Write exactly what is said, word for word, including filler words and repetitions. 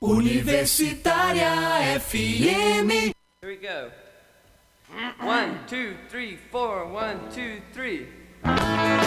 Universitária F M. Here we go. One, two, three, four, one, two, three.